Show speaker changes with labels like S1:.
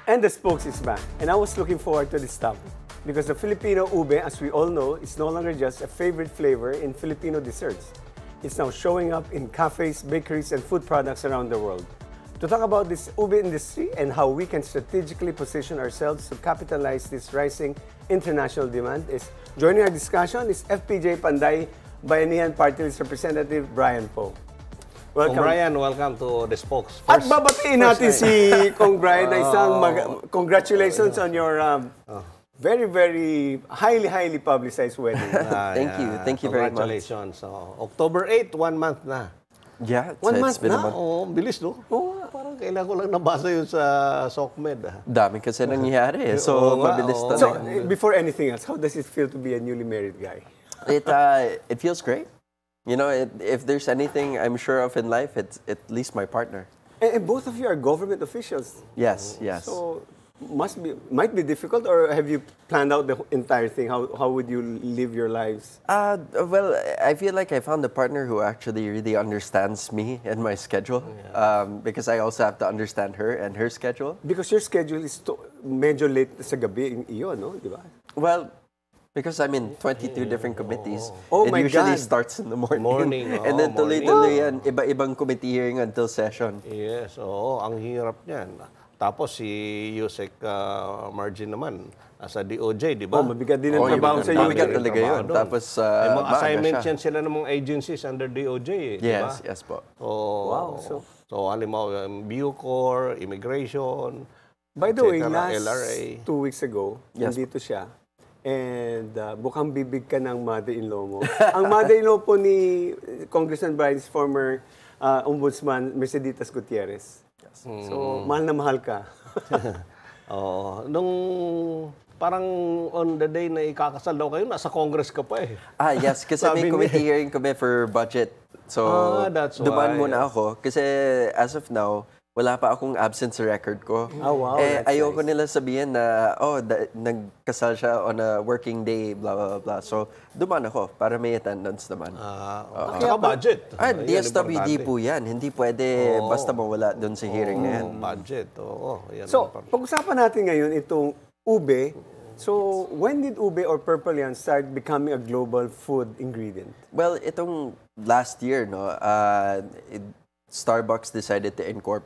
S1: And the spokes is back. And I was looking forward to this topic because the Filipino ube, as we all know, is no longer just a favorite flavor in Filipino desserts. It's now showing up in cafes, bakeries, and food products around the world. To talk about this ube industry and how we can strategically position ourselves to capitalize this rising international demand is joining our discussion is FPJ Panday Bayanihan Party List Representative Brian Poe.
S2: Kong Brian, welcome to the Spokes.
S1: At babatiin natin si Kong Brian na isang congratulations on your very, very highly publicized wedding.
S3: Thank you very much.
S2: Congratulations. So, October 8, 1 month na.
S3: Yeah,
S1: One month
S3: been a
S1: na?
S3: month.
S2: Oo, bilis no? Oo, parang kailan ko lang nabasa yun sa SOCMED.
S3: Dami kasi nangyayari eh. So,
S2: Oo nga,
S3: mabilis
S2: oo.
S1: So,
S3: talaga.
S1: before anything else, how does it feel to be a newly married guy?
S3: It feels great. You know, if there's anything I'm sure of in life, it's at least my partner.
S1: And both of you are government officials.
S3: Yes.
S1: So, might be difficult, or have you planned out the entire thing? How would you live your lives?
S3: Well, I feel like I found a partner who actually really understands me and my schedule. Because I also have to understand her and her schedule.
S1: Because your schedule is medyo late sa gabi iyo, no? Di ba?
S3: Well, because I'm in 22 different committees,
S1: Oh
S3: it
S1: my
S3: usually
S1: God.
S3: starts in the morning. And then
S2: morning.
S3: tuloy-tuloy yan, iba-ibang committee hearing until session.
S2: Yes, oo, ang hirap niyan. Tapos si Yusek Margin naman, sa DOJ, di ba?
S1: Oh, mabigat din ang trabaho sa iyo.
S3: Mabigat talaga yun.
S2: Doon.
S3: Tapos,
S2: May mga
S3: maaga
S2: assignments
S3: siya.
S2: yan sila ng mga agencies under DOJ, eh, di ba?
S3: Yes po.
S1: Wow,
S2: So, halimbawa, Bucor, Immigration,
S1: By the way,
S2: etc.,
S1: last
S2: LRA.
S1: 2 weeks ago,
S3: Yes.
S1: nandito siya. And mukhang bibig ka ng mother-in-law mo. Ang mother-in-law po ni Congressman Brian's former ombudsman, Merceditas Gutierrez. So, mahal na mahal ka.
S2: Oo. Nung parang on the day na ikakasal daw kayo, nasa Congress ka pa eh.
S3: Yes, kasi
S2: Sabi
S3: may
S2: niya.
S3: committee hearing kami for budget. So,
S2: That's
S3: dumaan
S2: why.
S3: muna ako. Kasi as of now, wala pa akong absence record ko.
S1: Oh, wow, that's
S3: Ayoko
S1: nice.
S3: nila sabihin na, nagkasal siya on a working day, blah, blah, blah. So, dumaan ako para may attendance naman.
S2: Saka budget. Yan,
S3: DSWD
S2: importante.
S3: po yan. Hindi pwede basta mawala doon sa hearing na yan.
S2: Budget, oo. Yan
S1: So,
S2: ang
S1: pag-usapan natin ngayon itong ube. So, when did ube or purple yarn start becoming a global food ingredient?
S3: Well, itong last year, no, Starbucks decided to